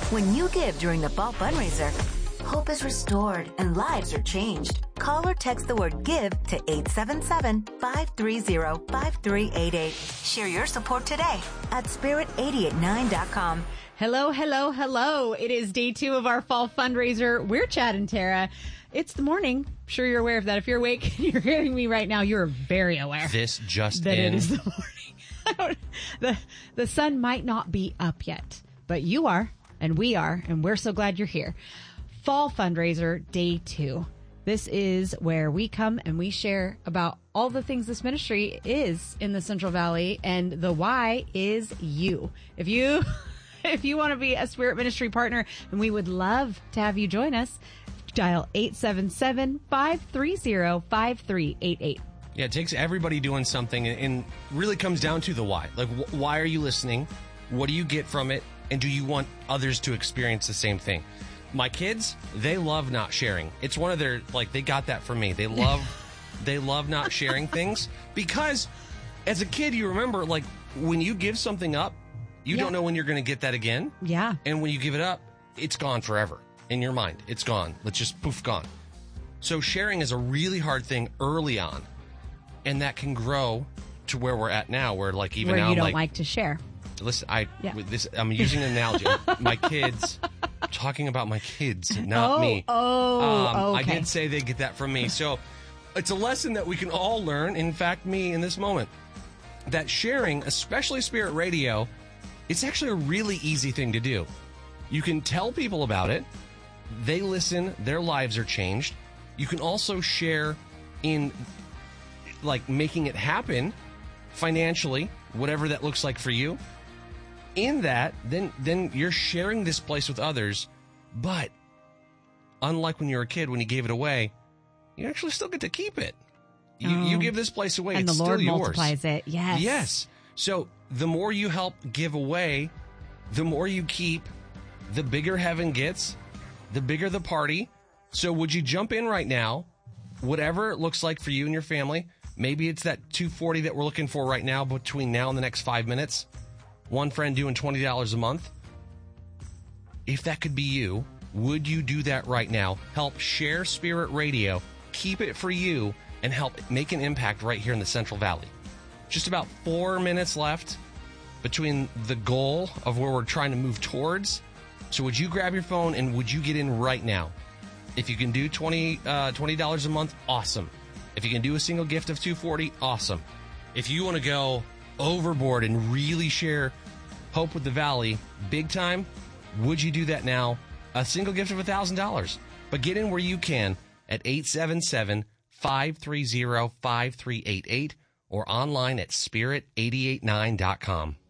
When you give during the fall fundraiser, hope is restored and lives are changed. Call or text the word GIVE to 877-530-5388. Share your support today at spirit889.com. Hello, hello, hello. It is day 2 of our fall fundraiser. We're Chad and Tara. It's the morning. I'm sure you're aware of that. If you're awake and you're hearing me right now, you're very aware. This just that in. It is the morning. The sun might not be up yet, but you are, and we are, and we're so glad you're here. Fall fundraiser day 2. This is where we come and we share about all the things this ministry is in the Central Valley, and the why is you. If you want to be a Spirit Ministry partner, and we would love to have you join us, dial 877-530-5388. Yeah, it takes everybody doing something and really comes down to the why. Like, why are you listening? What do you get from it? And do you want others to experience the same thing? My kids, they love not sharing. It's one of their, like, they got that from me. They love not sharing things because as a kid, you remember, like, when you give something up, you don't know when you're going to get that again. Yeah. And when you give it up, it's gone forever in your mind. It's gone. Let's just poof, gone. So sharing is a really hard thing early on. And that can grow to where we're at now, where, like, even where now, you don't like to share. Listen, I'm using an analogy. My kids, talking about my kids, not me. Okay. I did say they get that from me. So it's a lesson that we can all learn. In fact, me in this moment, that sharing, especially Spirit Radio, it's actually a really easy thing to do. You can tell people about it. They listen. Their lives are changed. You can also share in, like, making it happen financially, whatever that looks like for you. In that, then you're sharing this place with others. But unlike when you were a kid, when you gave it away, you actually still get to keep it. You give this place away, and it's the Lord still yours. multiplies it. Yes. Yes. So the more you help give away, the more you keep, the bigger heaven gets, the bigger the party. So would you jump in right now, whatever it looks like for you and your family? Maybe it's that $240 that we're looking for right now between now and the next 5 minutes. One friend doing $20 a month. If that could be you, would you do that right now? Help share Spirit Radio, keep it for you, and help make an impact right here in the Central Valley. Just about 4 minutes left between the goal of where we're trying to move towards. So would you grab your phone and would you get in right now? If you can do $20 a month, awesome. If you can do a single gift of $240, awesome. If you want to go overboard and really share Hope with the Valley big time, would you do that now? A single gift of $1,000. But get in where you can at 877-530-5388 or online at spirit889.com.